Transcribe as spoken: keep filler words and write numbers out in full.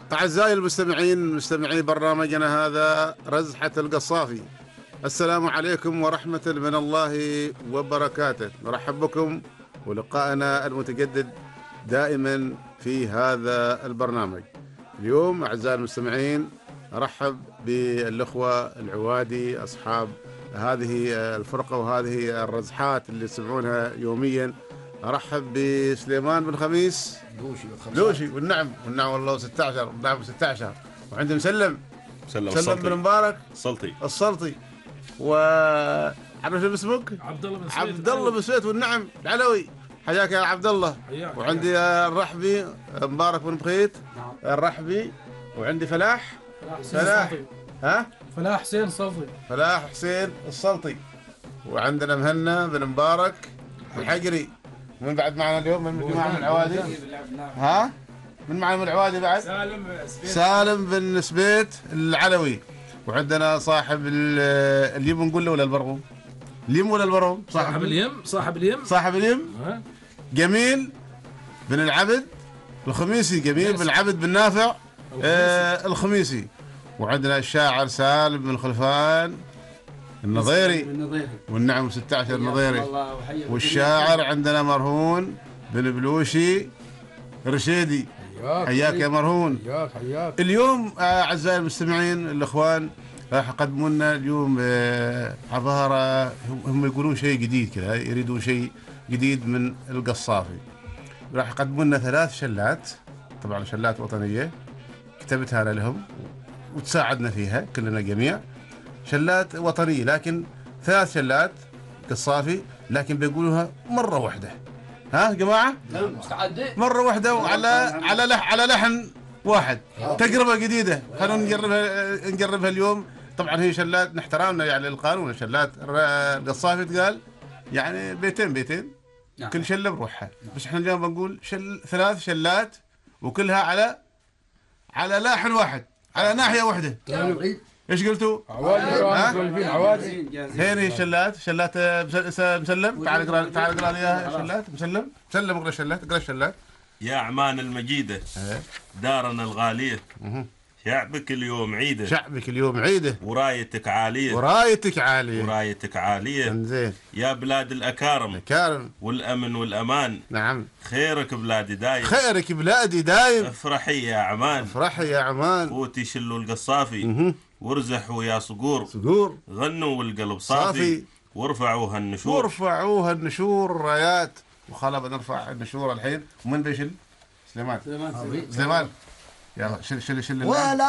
أعزائي المستمعين مستمعي برنامجنا هذا رزحة القصافي، السلام عليكم ورحمة من الله وبركاته. نرحب بكم ولقائنا المتجدد دائما في هذا البرنامج. اليوم أعزائي المستمعين أرحب بالأخوة العوادي أصحاب هذه الفرقة وهذه الرزحات اللي يسمعونها يوميا. أرحب بسليمان بن خميس لوشي لوشي والنعم والنعم والله ستة عشر والنعم ستة عشر، وعندي مسلم مسلم, مسلم بن مبارك السلطي السلطي، و عرف شو اسمك؟ عبد الله بن سويد عبد الله بن سويد والنعم العلوي. حياك يا عبد الله. وعندي الرحبي مبارك بن بخيت الرحبي، وعندي فلاح فلاح ها فلاح حسين السلطي فلاح حسين السلطي، وعندنا مهنا بن مبارك الحقري. من بعد معنا اليوم من جماعة من العوادي؟ ها؟ من معنا من العوادي بعد؟ سالم سبيت سالم بن سبيت العلوي. وعندنا صاحب اليم، نقول له ولا البرغوم؟ اليم ولا البرغوم؟ صاحب اليم صاحب اليم صاحب اليم جميل بن العبد الخميسي، جميل بن العبد بن نافع آه الخميسي. وعندنا الشاعر سالم بن خلفان النظيري والنعم ستة عشر النظيري. والشاعر عندنا مرهون بن بلوشي رشيدي. حياك يا مرهون. حياك حياك. اليوم اعزائي المستمعين الاخوان راح يقدموا لنا اليوم عباره، هم يقولون شيء جديد كذا، يريدون شيء جديد من القصافي. راح يقدموا لنا ثلاث شلات، طبعا شلات وطنيه كتبتها انا لهم وتساعدنا فيها كلنا جميع. شلات وطنية لكن ثلاث شلات قصافي، لكن بيقولوها مرة واحدة. ها جماعة؟ مرة واحدة وعلى على لح على لحن واحد. تجربة جديدة، خلونا نجربها نجربها اليوم. طبعا هي شلات نحترمنا يعني القانون، شلات القصافي تقال يعني بيتين بيتين نعم. كل شلة بروحها نعم. بس احنا اليوم بنقول شل ثلاث شلات وكلها على على لحن واحد، على ناحية واحدة. ايش قلتوا؟ عوادي عوادي. هين هي الشلات، شلات مسلم. تعال اقرا تعال اقرا لي اياها. شلات مسلم مسلم اقرا الشلات اقرا الشلات. يا عمان المجيدة دارنا الغالية، شعبك اليوم عيده شعبك اليوم عيده ورايتك عالية ورايتك عالية ورايتك عالية. انزين يا بلاد الأكارم الأكارم والأمن والأمان، نعم خيرك بلادي دايم خيرك بلادي دايم. افرحي يا عمان افرحي يا عمان. فوتي شلوا القصافي وارزحوا يا صقور صقور، غنوا والقلب صافي, صافي. وارفعوها النشور وارفعوها النشور الرايات. وخلا بنرفع النشور الحين. ومن بيشل؟ سليمان سليمان سليمان يلا شل شل شل